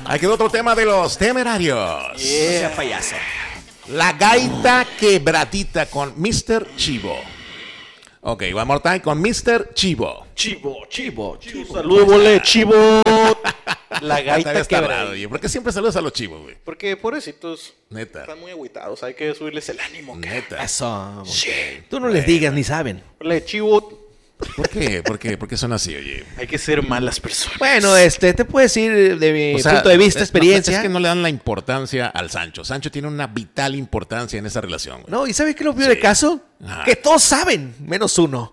Ahí quedó otro tema de los Temerarios. Sea payaso. La gaita quebradita con Mr. Chivo. Ok, one more time con Mr. Chivo. Chivo. Saludos, bole, chivo. La gaita Está quebrada. raro, oye. ¿Por qué siempre saludas a los chivos, güey? Porque pobrecitos Neta. están muy agüitados. Hay que subirles el ánimo. Neta. Eso. Tú no les digas ni saben. Bole, chivo. ¿Por qué? ¿Por qué son así, oye? Hay que ser malas personas. Bueno, te puedo decir de mi O sea, punto de vista, experiencia. Es que no le dan la importancia al Sancho. Sancho tiene una vital importancia en esa relación, güey. No, ¿y sabes qué es lo peor del caso? Ajá. Que todos saben, menos uno.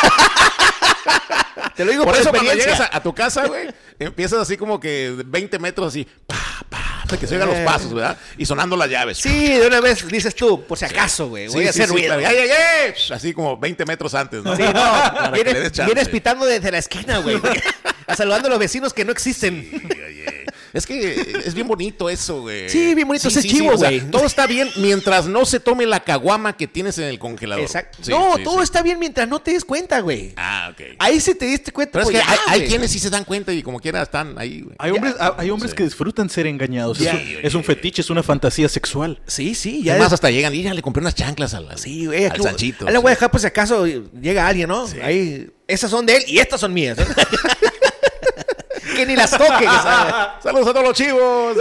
Te lo digo Por por eso cuando experiencia. llegas a tu casa, güey, empiezas así como que 20 metros así, hasta que se oigan los pasos, ¿verdad? Y sonando las llaves. Sí, de una vez dices tú, por si acaso, güey. Voy a hacer ruido. claro. ¡Ya llegué! Así como 20 metros antes, ¿no? Sí, no, Para que le des vienes, chance. vienes pitando desde la esquina, güey. Saludando a los vecinos que no existen. Oye, es que es bien bonito eso, güey. Sí, bien bonito ese chivo, o sea, güey. todo está bien mientras no se tome la caguama que tienes en el congelador. Exacto. Sí, no, sí, todo sí. está bien mientras no te des cuenta, güey. Ah, ok. Ahí sí te diste cuenta. Pero es pues que ya, hay güey. quienes sí se dan cuenta y como quiera están ahí, güey. Hay hombres que disfrutan ser engañados. Ya. Es un fetiche, es una fantasía sexual. Sí, sí, Ya ya. además hasta llegan y ya le compré unas chanclas Sí, güey. al Sanchito. Ahí la voy a dejar por si acaso llega alguien, ¿no? Ahí, esas son de él y estas son mías. ¿no? Que ni las toque. Que sabe. Saludos a todos los chivos.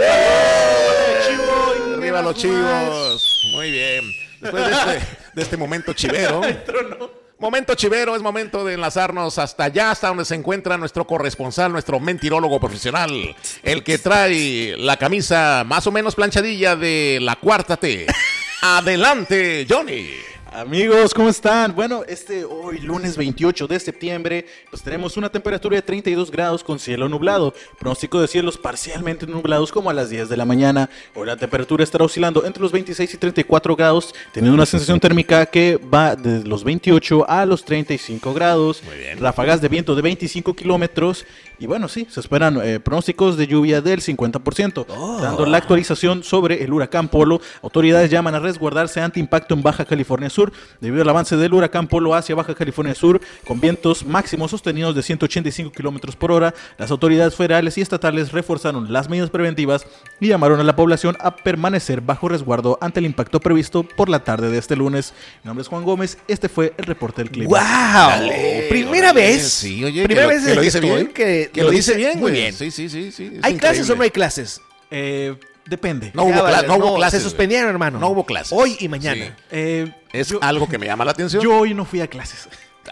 Arriba los chivos. Muy bien. Después de este momento chivero. Momento chivero, es momento de enlazarnos hasta allá, hasta donde se encuentra nuestro corresponsal, nuestro mentirólogo profesional, el que trae la camisa más o menos planchadilla de la cuarta T. Adelante, Johnny. Amigos, ¿cómo están? Bueno, hoy lunes 28 de septiembre, pues tenemos una temperatura de 32 grados con cielo nublado. Pronóstico de cielos parcialmente nublados como a las 10 de la mañana. Hoy la temperatura estará oscilando entre los 26 y 34 grados, teniendo una sensación térmica que va de los 28 a los 35 grados. Muy bien. Ráfagas de viento de 25 kilómetros. Y bueno, sí, se esperan pronósticos de lluvia del 50%. Dando la actualización sobre el huracán Polo, autoridades llaman a resguardarse ante impacto en Baja California Sur, debido al avance del huracán Polo hacia Baja California Sur, con vientos máximos sostenidos de 185 kilómetros por hora. Las autoridades federales y estatales reforzaron las medidas preventivas y llamaron a la población a permanecer bajo resguardo ante el impacto previsto por la tarde de este lunes. Mi nombre es Juan Gómez, este fue el reporte del clima. ¡Wow! Dale, Primera órale. vez. Sí, oye, Primera que vez lo en dice que bien. estoy que Que lo dice bien, muy güey. bien. Sí. Es ¿Hay clases increíble. o no hay clases? Depende. No hubo Ya, vale, no hubo clases. Se suspendieron, hermano. No hubo clases. Hoy y mañana. Sí. Es algo que me llama la atención. Yo hoy no fui a clases.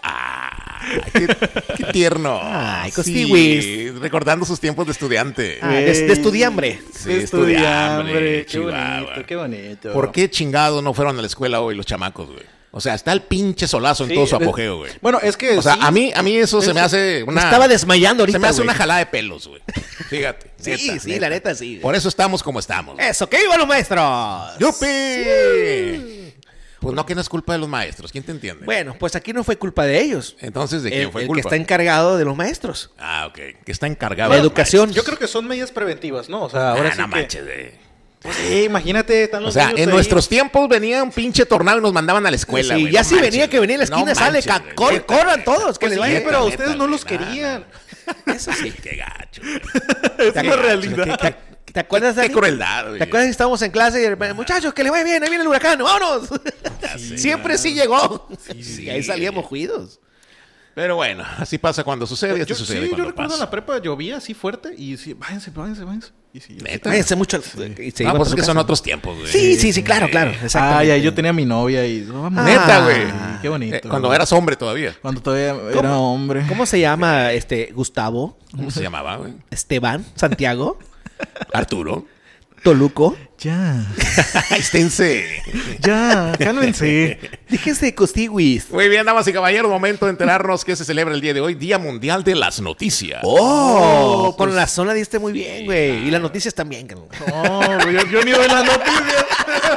Qué tierno. Ay, Sí, costiwis. recordando sus tiempos de estudiante. De estudiambre. Sí, estudiambre, Qué Chihuahua. bonito, qué bonito. ¿Por qué chingados no fueron a la escuela hoy los chamacos, güey? O sea, está el pinche solazo en todo su apogeo, güey. Bueno, es que O sea, sí, a mí eso se me hace Me una... estaba desmayando ahorita. Se me hace güey. una jalada de pelos, güey. Fíjate. Sí, la neta sí. Por eso estamos como estamos. Eso, que vivan los maestros. ¡Yupi! Pues no, que no es culpa de los maestros. ¿Quién te entiende? Bueno, pues aquí no fue culpa de ellos. Entonces, ¿de quién fue el culpa? que está encargado de los maestros. Ah, ok. Que está encargado. La de los educación. yo creo que son medidas preventivas, ¿no? O sea, maestros. ahora Ah, sí no que... manches, güey. Pues sí, imagínate, están O los sea, niños en ahí. nuestros tiempos venía un pinche tornado y nos mandaban a la escuela, Sí, güey. ya No sí manches, venía que venía en la no esquina, sale, manches, güey. corran todos, que Pues les sí, vaya. pero neta, ustedes no güey, los nada. querían. Eso sí. Qué gacho. Es una realidad. ¿Te acuerdas, Qué Dani? crueldad, güey. ¿Te acuerdas que estábamos en clase y de repente, muchachos, que les vaya bien, ahí viene el huracán, vámonos? Siempre sí llegó. Y ahí salíamos juidos. Pero bueno, así pasa cuando sucede y así sucede yo cuando recuerdo en pasa. la prepa llovía así fuerte y sí, váyanse. Y sí, Neta. Váyanse mucho. Y se iban No, pues a es su que son casa. otros tiempos, güey. Sí, claro. Exactamente. Ay, yo tenía mi novia y... Neta, güey. Qué bonito. Cuando eras hombre todavía. Cuando todavía era hombre. ¿Cómo se llama Gustavo? ¿Cómo se llamaba, güey? Esteban, Santiago, Arturo. Toluco. Ya, Esténse. cálmense. Déjense de costiwis. Muy bien, damas y caballeros, momento de enterarnos que se celebra el día de hoy, Día Mundial de las Noticias. Con la zona diste muy bien, güey. Y las noticias también. cabrón. No, yo ni doy las noticias.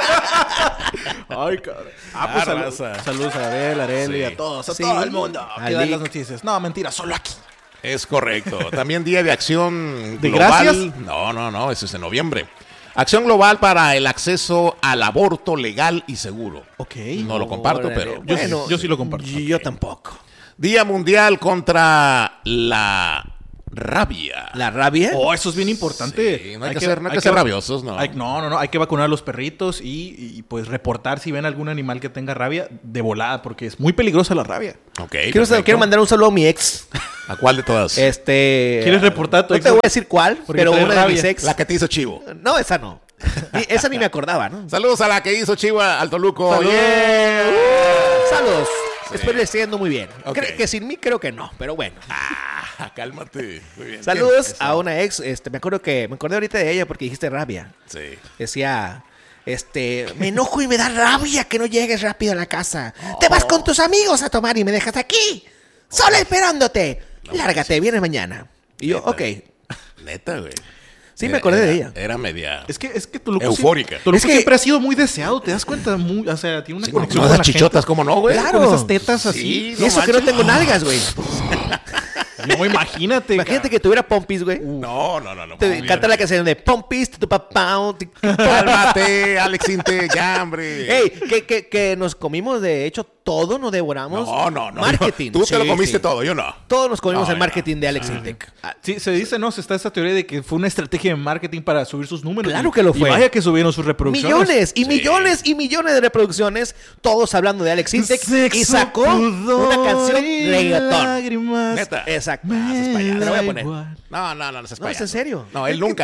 Ay, cabrón. Pues raza. saludos a Abel, a Arely, Sí. a todos, a Sí. todo el mundo. A Que dan Lick. las noticias. No, mentira, solo aquí. Es correcto. También Día de Acción ¿De Global. gracias? No, eso es en noviembre. Acción Global para el acceso al aborto legal y seguro. Ok. No lo comparto, Órale. pero... Yo sí lo comparto. Yo tampoco. Día Mundial contra la rabia. ¿La rabia? Oh, eso es bien importante. Sí, no hay que ser rabiosos, ¿no? No, hay que vacunar a los perritos y pues reportar si ven algún animal que tenga rabia de volada, porque es muy peligrosa la rabia. Ok, Quiero mandar un saludo a mi ex. ¿A cuál de todas? ¿Quieres reportar a tu No ex? te voy a decir cuál, Porque pero trae una de rabia. mis ex. La que te hizo chivo. No, esa no. Esa ni me acordaba, ¿no? Saludos a la que hizo chivo al Toluco. Saludos. Yeah. Saludos. Sí. Espero que esté yendo muy bien. Ok. Que sin mí creo que no, pero bueno. Cálmate. Muy bien. Saludos a una ex. Me acordé ahorita de ella porque dijiste rabia. Sí. Decía, me enojo y me da rabia que no llegues rápido a la casa. Te vas con tus amigos a tomar y me dejas aquí, sola esperándote. Lárgate, vienes mañana. Y yo, Neta. ok. Neta, güey. Sí, me acordé de ella. Era media Es que Toluco eufórica. Toluco Es que- siempre ha sido muy deseado, ¿te das cuenta? O sea, tiene una Sí, conexión con con esas la chichotas, ¿cómo no, güey? Claro. con esas tetas así. Sí, Y eso que no manches. tengo nalgas, güey. No, imagínate. Imagínate que tuviera pompis, güey. No. Te canta la canción de pompis, tu papá. Cálmate, Alex Inte, ya, hombre. Ey, que nos comimos, de hecho, todo nos devoramos. No. Marketing. Tú te lo Sí, comiste sí. todo, yo no. Todos nos comimos No, el no. marketing de Alex Intec. Sí, se dice, ¿no? Se está esa teoría de que fue una estrategia de marketing para subir sus números. Claro que lo fue. Y vaya que subieron sus reproducciones. Millones y Sí. millones y millones de reproducciones, todos hablando de Alex Intec, y sacó una canción reggaetón. Neta. Exacto. Ah, seas payaso. Te la voy a poner. No, seas No, es payaso. en serio. No, él nunca.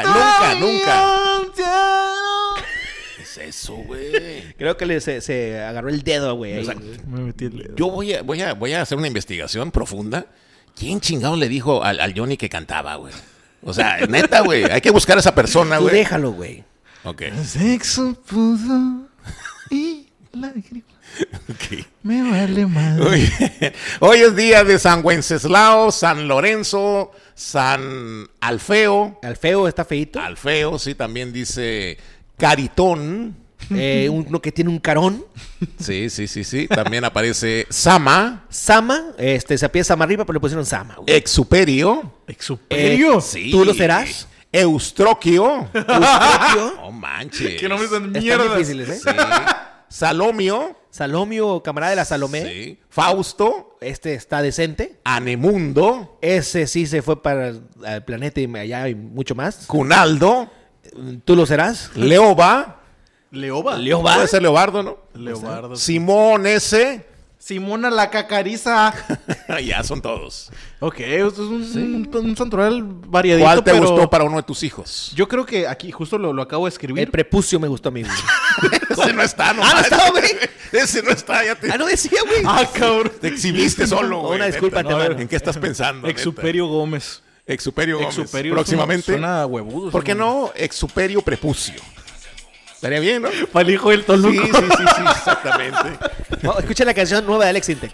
¿Qué es eso, güey? Creo que se agarró el dedo, güey. ahí. Exacto. Me metí el dedo. Yo voy a hacer una investigación profunda. ¿Quién chingado le dijo al Johnny que cantaba, güey? O sea, neta, güey. Hay que buscar a esa persona, Tú güey. déjalo, güey. Ok. Sexo, pudor y lágrimas. Ok. Me vale más. Muy bien. Hoy es día de San Wenceslao, San Lorenzo, San Alfeo. Alfeo está feito. Alfeo, sí, también dice Caritón. Uno que tiene un carón. Sí. También aparece Sama, Sama, se apellida Sama arriba, pero le pusieron Sama. güey. Exuperio. ¿Exuperio? Sí. ¿Tú lo serás? Eustroquio. Eustroquio. No manches. Que no me dan Están mierda. difíciles, ¿eh? Sí. Salomio. Salomio, camarada de la Salomé. Sí. Fausto. Está decente. Anemundo. Ese sí se fue para el planeta y allá hay mucho más. Cunaldo. ¿Tú lo serás? Leoba. Leoba. Puede ser Leobardo, ¿no? Leobardo. Simón S. Simona la cacariza. Ya son todos. Ok, esto es un santoral variadito. ¿Cuál te pero gustó para uno de tus hijos? Yo creo que aquí justo lo acabo de escribir. El prepucio me gustó a mí, güey. Ese no está, no. Ah, no estaba, güey. Ese no está, ya te, Ah, no decía, güey. Cabrón. te exhibiste solo, güey. Una disculpa, neta. antemano. ¿En qué estás pensando? Exuperio Gómez. neta? Exuperio Gómez. Exuperio Próximamente. Suena huevudo. ¿Por qué no Exuperio Prepucio? Estaría bien, ¿no? Para el hijo del Sí, Toluco. exactamente. Oh, escucha la canción nueva de Alex Intec.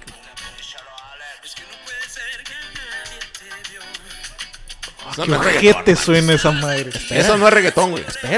Eso no es ¿Qué reggaetón. te suena esa madre? Eso no es reggaetón, güey. Espérate.